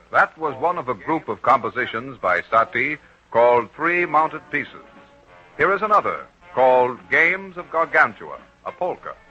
That was one of a group of compositions by Satie called Three Mounted Pieces. Here is another called Games of Gargantua, a polka.